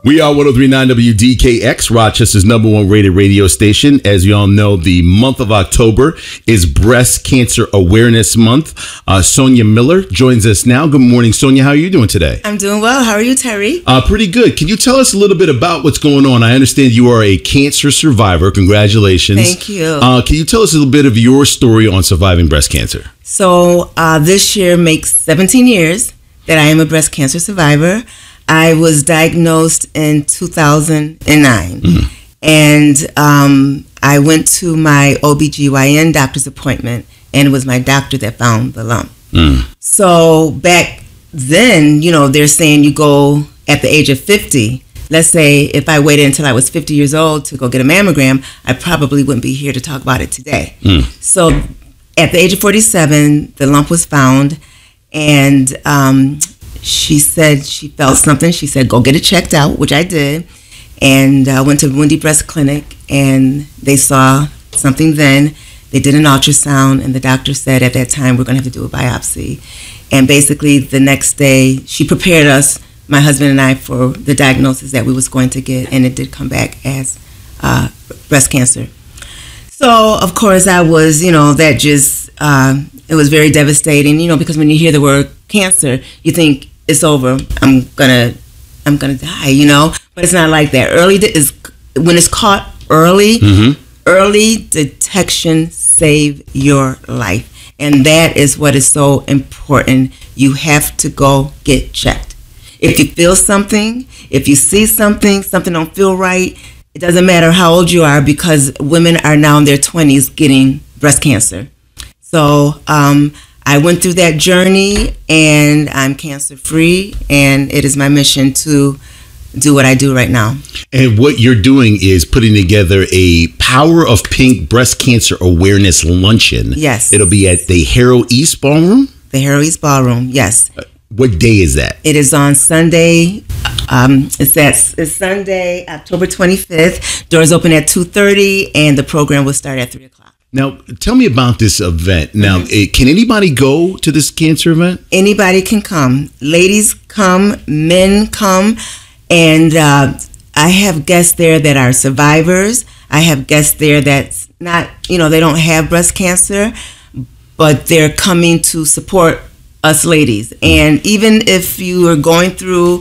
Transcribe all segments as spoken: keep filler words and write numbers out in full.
We are one oh three point nine W D K X, Rochester's number one rated radio station. As you all know, the month of October is Breast Cancer Awareness Month. Uh, Sonia Miller joins us now. Good morning, Sonia. How are you doing today? I'm doing well. How are you, Terry? Uh, pretty good. Can you tell us a little bit about what's going on? I understand you are a cancer survivor. Congratulations. Thank you. Uh, can you tell us a little bit of your story on surviving breast cancer? So uh, this year makes seventeen years that I am a breast cancer survivor. I was diagnosed in two thousand nine, mm-hmm. and um, I went to my O B G Y N doctor's appointment, and it was my doctor that found the lump. Mm. So back then, you know, they're saying you go at the age of fifty. Let's say if I waited until I was fifty years old to go get a mammogram, I probably wouldn't be here to talk about it today. Mm. So at the age of forty-seven, the lump was found, and um, she said she felt something. She said, go get it checked out, which I did. And I uh, went to Wendy Breast Clinic, and they saw something then. They did an ultrasound, and the doctor said at that time, we're going to have to do a biopsy. And basically the next day, she prepared us, my husband and I, for the diagnosis that we was going to get, and it did come back as uh, breast cancer. So, of course, I was, you know, that just, uh, it was very devastating, you know, because when you hear the word cancer, you think, it's over. I'm gonna, I'm gonna die. You know, but it's not like that. Early de- is when it's caught early. Mm-hmm. Early detection save your life, and that is what is so important. You have to go get checked. If you feel something, if you see something, something don't feel right. It doesn't matter how old you are, because women are now in their twenties getting breast cancer. So. Um, I went through that journey, and I'm cancer-free, and it is my mission to do what I do right now. And what you're doing is putting together a Power of Pink Breast Cancer Awareness Luncheon. Yes. It'll be at the Harrow East Ballroom? The Harrow East Ballroom, yes. Uh, what day is that? It is on Sunday. Um, it's, that, it's Sunday, October twenty-fifth. Doors open at two thirty, and the program will start at three o'clock. Now, tell me about this event. Now, mm-hmm. can anybody go to this cancer event? Anybody can come. Ladies come, men come, and uh, I have guests there that are survivors. I have guests there that's not, you know, they don't have breast cancer, but they're coming to support us ladies. Mm-hmm. And even if you are going through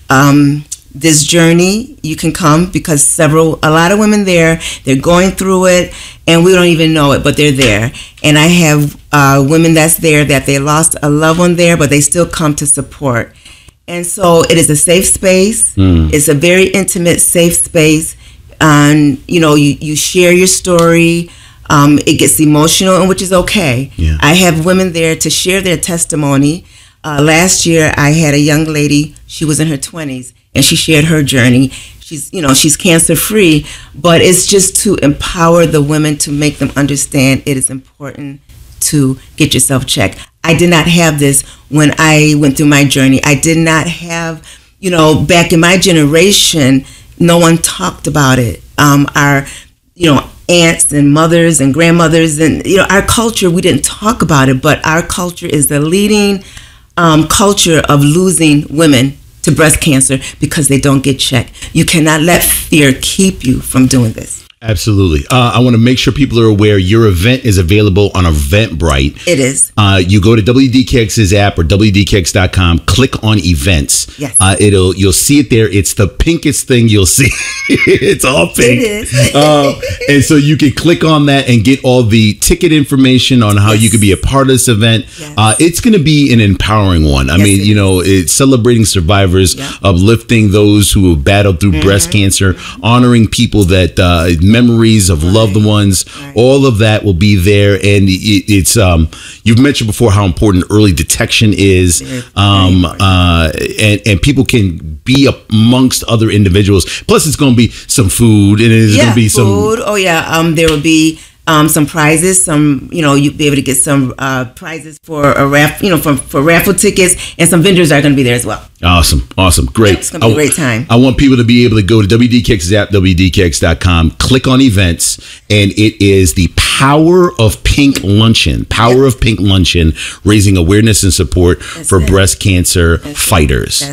um, this journey, you can come, because several, a lot of women there, they're going through it, and we don't even know it, but they're there. And I have uh, women that's there that they lost a loved one there, but they still come to support. And so it is a safe space. Mm. It's a very intimate, safe space. And, you know, you, you share your story. Um, it gets emotional, and which is okay. Yeah. I have women there to share their testimony. Uh, last year, I had a young lady, she was in her twenties, and she shared her journey. She's, you know, she's cancer-free, but it's just to empower the women, to make them understand it is important to get yourself checked. I did not have this when I went through my journey. I did not have, you know, back in my generation, no one talked about it. Um, our, you know, aunts and mothers and grandmothers and, you know, our culture, we didn't talk about it, but our culture is the leading um, culture of losing women to breast cancer because they don't get checked. You cannot let fear keep you from doing this. Absolutely. Uh, I want to make sure people are aware your event is available on Eventbrite. It is. Uh, you go to W D K X's app or W D K X dot com, click on events. Yes. Uh, it'll you'll see it there. It's the pinkest thing you'll see. It's all pink. It is. uh, and so you can click on that and get all the ticket information on how yes. you can be a part of this event. Yes. Uh, it's going to be an empowering one. I yes, mean, you know, it's celebrating survivors, yeah. uplifting those who have battled through mm-hmm. breast cancer, honoring people that uh, memories of right. loved ones, right. all of that will be there. And it, it's um you've mentioned before how important early detection is, um uh and and people can be amongst other individuals. Plus it's going to be some food, and it's yeah, going to be food. some oh yeah um there will be Um, some prizes, some, you know, you'll be able to get some uh, prizes for a raff, you know, for, for raffle tickets, and some vendors are going to be there as well. Awesome. Awesome. Great. Yep, it's going to be a great time. I want people to be able to go to W D K X's app, W D K X dot com, click on events, and it is the Power of Pink Luncheon, Power yep. of Pink Luncheon, raising awareness and support That's for it. breast cancer That's fighters. It. That's it.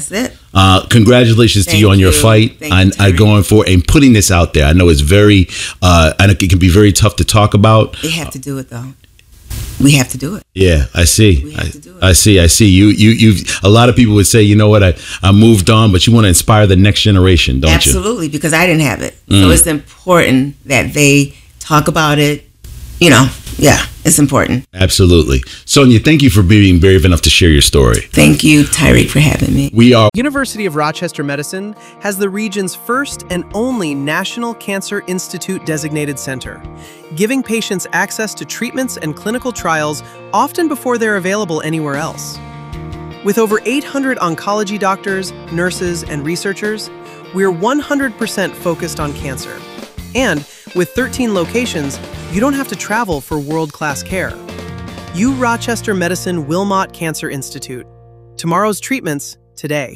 Uh, congratulations Thank to you on your you. fight Thank and you, uh, going for and putting this out there. I know it's very, uh, and it can be very tough to talk about. They have to do it though. We have to do it. Yeah, I see. We have I, to do it. I see. I see. You, you, you. A lot of people would say, you know what, I, I moved on, but you want to inspire the next generation, don't Absolutely, you? Absolutely, because I didn't have it. Mm. So it's important that they talk about it. You know, yeah, it's important. Absolutely. Sonia, thank you for being brave enough to share your story. Thank you, Tyreek, for having me. We are. University of Rochester Medicine has the region's first and only National Cancer Institute designated center, giving patients access to treatments and clinical trials often before they're available anywhere else. With over eight hundred oncology doctors, nurses, and researchers, we're one hundred percent focused on cancer. And with thirteen locations, you don't have to travel for world-class care. U Rochester Medicine Wilmot Cancer Institute. Tomorrow's treatments today.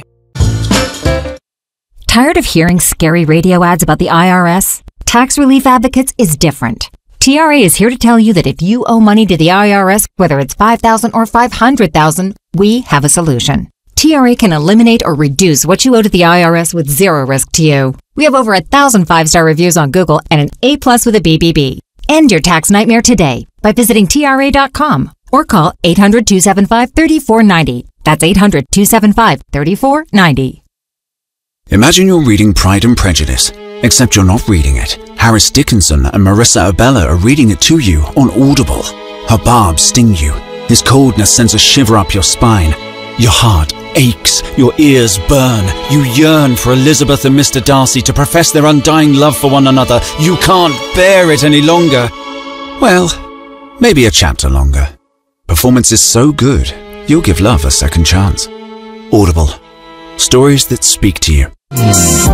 Tired of hearing scary radio ads about the I R S? Tax Relief Advocates is different. T R A is here to tell you that if you owe money to the I R S, whether it's five thousand dollars or five hundred thousand dollars, we have a solution. T R A can eliminate or reduce what you owe to the I R S with zero risk to you. We have over a thousand five-star reviews on Google and an A plus with a B B B. End your tax nightmare today by visiting T R A dot com or call eight hundred, two seven five, three four nine zero. That's eight hundred, two seven five, three four nine zero. Imagine you're reading Pride and Prejudice, except you're not reading it. Harris Dickinson and Marissa Abella are reading it to you on Audible. Her barbs sting you. His coldness sends a shiver up your spine. Your heart aches, your ears burn. You yearn for Elizabeth and Mister Darcy to profess their undying love for one another. You can't bear it any longer. Well, maybe a chapter longer. Performance is so good, you'll give love a second chance. Audible. Stories that speak to you.